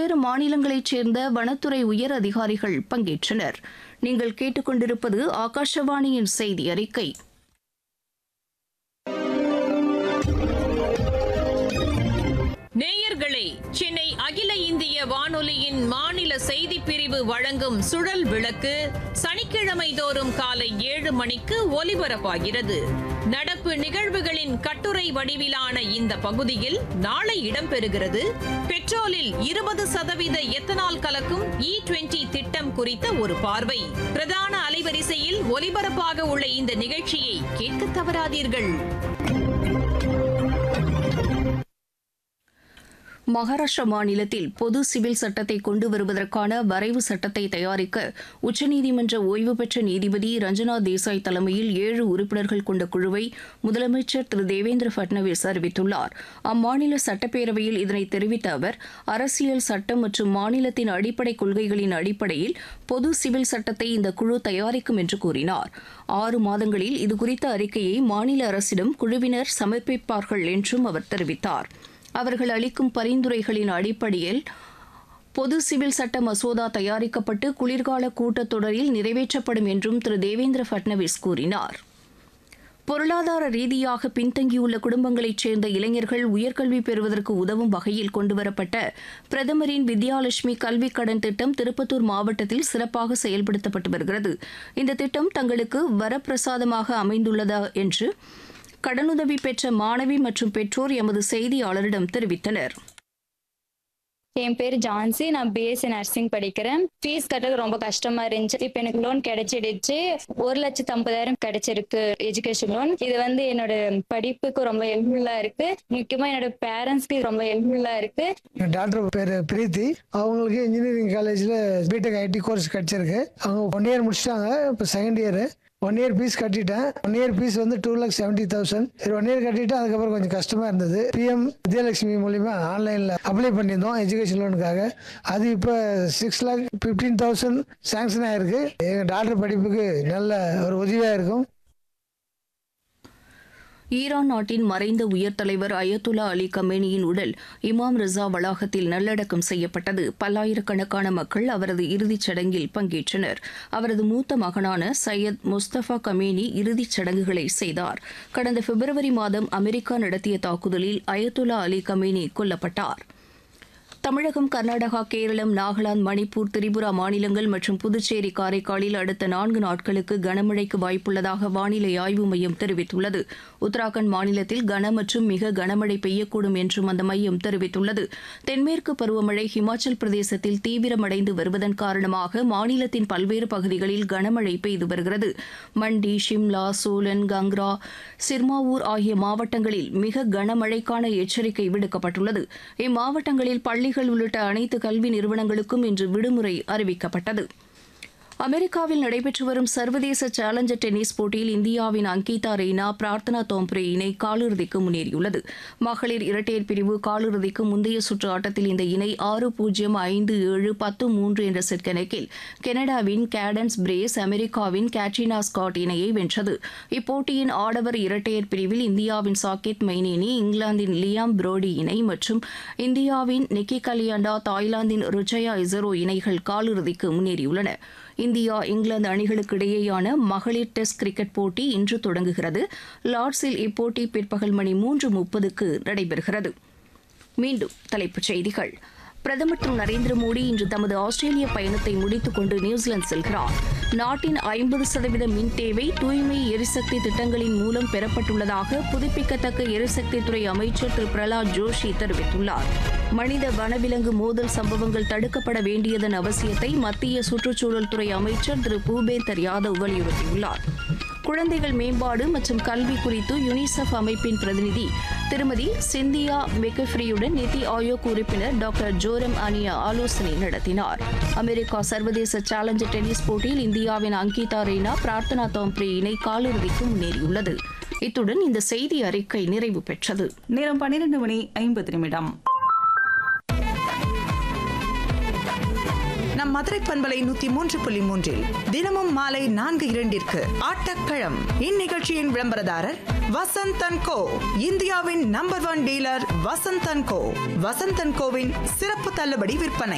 பல்வேறு மாநிலங்களைச் சேர்ந்த வனத்துறை உயர் அதிகாரிகள் பங்கேற்றனர். நீங்கள் கேட்டுக்கொண்டிருப்பது ஆகாஷவாணியின் செய்தி அறிக்கை. நேயர்களே, சென்னை அகில இந்திய வானொலியின் மாநில செய்திப் பிரிவு வழங்கும் சுழல் விளக்கு சனிக்கிழமை தோறும் காலை 7 மணிக்கு ஒலிபரப்பாகிறது. நடப்பு நிகழ்வுகளின் கட்டுரை வடிவிலான இந்த பகுதியில் நாளை இடம்பெறுகிறது. பெட்ரோலில் 20% எத்தனால் கலக்கும் E20 திட்டம் குறித்த ஒரு பார்வை. பிரதான அலைவரிசையில் ஒலிபரப்பாக உள்ள இந்த நிகழ்ச்சியை கேட்க தவறாதீர்கள். மகாராஷ்டிரா மாநிலத்தில் பொது சிவில் சட்டத்தை கொண்டு வருவதற்கான வரைவு சட்டத்தை தயாரிக்க உச்சநீதிமன்ற ஓய்வு பெற்ற நீதிபதி ரஞ்சனா தேசாய் தலைமையில் 7 உறுப்பினர்கள் கொண்ட குழுவை முதலமைச்சர் திரு தேவேந்திர பட்னவிஸ் அறிவித்துள்ளார். அம்மாநில சட்டப்பேரவையில் இதனை தெரிவித்த அவர், அரசியல் சட்டம் மற்றும் மாநிலத்தின் அடிப்படை கொள்கைகளின் அடிப்படையில் பொது சிவில் சட்டத்தை இந்த குழு தயாரிக்கும் என்று கூறினார். 6 மாதங்களில் இதுகுறித்த அறிக்கையை மாநில அரசிடம் குழுவினர் சமர்ப்பிப்பார்கள் என்றும் அவர் தெரிவித்தார். அவர்கள் அளிக்கும் பரிந்துரைகளின் அடிப்படையில் பொது சிவில் சட்ட மசோதா தயாரிக்கப்பட்டு குளிர்கால கூட்டத்தொடரில் நிறைவேற்றப்படும் என்றும் திரு தேவேந்திர பட்னவிஸ் கூறினார். பொருளாதார ரீதியாக பின்தங்கியுள்ள குடும்பங்களைச் சேர்ந்த இளைஞர்கள் உயர்கல்வி பெறுவதற்கு உதவும் வகையில் கொண்டுவரப்பட்ட பிரதமரின் வித்யாலட்சுமி கல்விக் கடன் திட்டம் திருப்பத்தூர் மாவட்டத்தில் சிறப்பாக செயல்படுத்தப்பட்டு வருகிறது. இந்த திட்டம் தங்களுக்கு வரப்பிரசாதமாக அமைந்துள்ளதா என்று கடனுதவி பெற்ற மாணவி மற்றும் பெற்றோர் எமது செய்தியாளரிடம் தெரிவித்தனர். என் பேர் ஜான்சி, நான் பிஎஸ்சி நர்சிங் படிக்கிறேன். ஃபீஸ் கட்டுறது ரொம்ப கஷ்டமா இருந்துச்சு. இப்ப எனக்கு லோன் கிடைச்சிடுச்சு. 1,50,000 கிடைச்சிருக்கு எஜுகேஷன் லோன். இது என்னோட படிப்புக்கு ரொம்ப ஹெல்ப்ஃபுல்லா இருக்கு. முக்கியமா என்னோட பேரண்ட்ஸ்க்கு ரொம்ப ஹெல்ப்ஃபுல்லா இருக்கு. டாக்டர் பேரு பிரீத்தி, அவங்களுக்கு இன்ஜினியரிங் காலேஜ்ல பிடெக் ஐடி கோர்ஸ் கிடைச்சிருக்கு. அவங்க 1 இயர் முடிச்சிட்டாங்க. இப்போ 2nd இயர் 1 இயர் ஃபீஸ் கட்டிட்டேன். 1 இயர் ஃபீஸ் 2,70,000. 1 இயர் கட்டிட்டு அதுக்கப்புறம் கொஞ்சம் கஷ்டமா இருந்தது. PM வித்யாலட்சுமி மூலியமா ஆன்லைன்ல அப்ளை பண்ணியிருந்தோம் எஜுகேஷன் லோனுக்காக. அது இப்போ 6,15,000 சாங்ஷன் ஆயிருக்கு. எங்க டாக்டர் படிப்புக்கு நல்ல ஒரு உதவியா இருக்கும். ஈரான் நாட்டின் மறைந்த உயர் தலைவர் அயத்துல்லா அலி கமேனியின் உடல் இமாம் ரிசா வளாகத்தில் நல்லடக்கம் செய்யப்பட்டது. பல்லாயிரக்கணக்கான மக்கள் அவரது இறுதிச் சடங்கில் பங்கேற்றனர். அவரது மூத்த மகனான சையத் முஸ்தபா கமேனி இறுதிச் சடங்குகளை செய்தார். கடந்த பிப்ரவரி மாதம் அமெரிக்கா நடத்திய தாக்குதலில் அயத்துல்லா அலி கமேனி கொல்லப்பட்டார். தமிழகம், கர்நாடகா, கேரளம், நாகாலாந்து, மணிப்பூர், திரிபுரா மாநிலங்கள் மற்றும் புதுச்சேரி, காரைக்காலில் அடுத்த 4 நாட்களுக்கு கனமழைக்கு வாய்ப்புள்ளதாக வானிலை ஆய்வு மையம் தெரிவித்துள்ளது. உத்தராகண்ட் மாநிலத்தில் கன மற்றும் மிக கனமழை பெய்யக்கூடும் என்றும் அந்த மையம் தெரிவித்துள்ளது. தென்மேற்கு பருவமழை ஹிமாச்சல் பிரதேசத்தில் தீவிரமடைந்து வருவதன் காரணமாக மாநிலத்தின் பல்வேறு பகுதிகளில் கனமழை பெய்து வருகிறது. மண்டி, ஷிம்லா, சோலன், கங்ரா, சிர்மாவூர் ஆகிய மாவட்டங்களில் மிக கனமழைக்கான எச்சரிக்கை விடுக்கப்பட்டுள்ளது. இம்மாவட்டங்களில் பள்ளிகள் உள்ளிட்ட அனைத்து கல்வி நிறுவனங்களுக்கும் இன்று விடுமுறை அறிவிக்கப்பட்டது. அமெரிக்காவில் நடைபெற்று வரும் சர்வதேச சேலஞ்சர் டென்னிஸ் போட்டியில் இந்தியாவின் அங்கிதா ரெய்னா, பிரார்த்தனா தோம்ப்ரே இணை காலிறுதிக்கு முன்னேறியுள்ளது. மகளிர் இரட்டையர் பிரிவு காலிறுதிக்கு முந்தைய சுற்று ஆட்டத்தில் இந்த இணை 6-0, 5-7, 10-3 என்ற செட் கணக்கில் கனடாவின் கேடன்ஸ் பிரேஸ் அமெரிக்காவின் கேட்ரினா ஸ்காட் இணையை வென்றது. இப்போட்டியின் ஆடவர் இரட்டையர் பிரிவில் இந்தியாவின் சாகேத் மைனேனி, இங்கிலாந்தின் லியாம் புரோடி இணை மற்றும் இந்தியாவின் நிக்கி கலியாண்டா, தாய்லாந்தின் ருஜயா இசரோ இணைகள் காலிறுதிக்கு முன்னேறியுள்ளன. இந்தியா, இங்கிலாந்து அணிகளுக்கு இடையேயான மகளிர் டெஸ்ட் கிரிக்கெட் போட்டி இன்று தொடங்குகிறது. லார்ட்ஸில் இப்போட்டி பிற்பகல் மணி 3:30க்கு நடைபெறுகிறது. மீண்டும் தலைப்புச் செய்திகள். பிரதமர் திரு நரேந்திர மோடி இன்று தமது ஆஸ்திரேலிய பயணத்தை முடித்துக் கொண்டு நியூசிலாந்து செல்கிறார். நாட்டின் 50% மின் தேவை தூய்மை எரிசக்தி திட்டங்களின் மூலம் பெறப்பட்டுள்ளதாக புதுப்பிக்கத்தக்க எரிசக்தித்துறை அமைச்சர் திரு பிரலாத் ஜோஷி தெரிவித்துள்ளார். மனித வனவிலங்கு மோதல் சம்பவங்கள் தடுக்கப்பட வேண்டியதன் அவசியத்தை மத்திய சுற்றுச்சூழல் துறை அமைச்சர் திரு பூபேந்தர் யாதவ் வலியுறுத்தியுள்ளார். குழந்தைகள் மேம்பாடு மற்றும் கல்வி குறித்து யுனிசெஃப் அமைப்பின் பிரதிநிதி திருமதி சிந்தியா மெக்கஃப்ரியுடன் நிதி ஆயோக் உறுப்பினர் டாக்டர் ஜோரம் அனியா ஆலோசனை நடத்தினார். அமெரிக்கா சர்வதேச சேலஞ்சர் டென்னிஸ் போட்டியில் இந்தியாவின் அங்கிதா ரெய்னா, பிரார்த்தனா தோம்ப்ரே இணை காலிறுதிக்கு முன்னேறியுள்ளது. இத்துடன் இந்த செய்தி அறிக்கை நிறைவு பெற்றது. நேரம் 12:50. நம் மதுரை பண்பலை 103.3 தினமும் மாலை 4:02 ஆட்டக்களம். இந்நிகழ்ச்சியின் விளம்பரதாரர் வசந்த் அண்ட் கோ, இந்தியாவின் number 1 dealer Vasanth and go. Vasanth and CoWIN சிறப்பு தள்ளுபடி விற்பனை.